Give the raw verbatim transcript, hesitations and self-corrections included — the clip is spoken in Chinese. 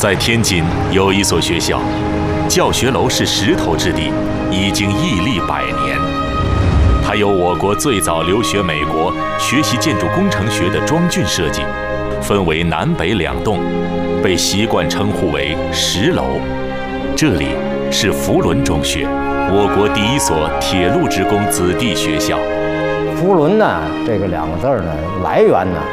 在天津有一所学校，教学楼是石头质地，已经屹立百年。它由我国最早留学美国学习建筑工程学的庄俊设计，分为南北两栋，被习惯称呼为石楼。这里是福伦中学，我国第一所铁路职工子弟学校。 福伦呢，这个两个字呢，来源呢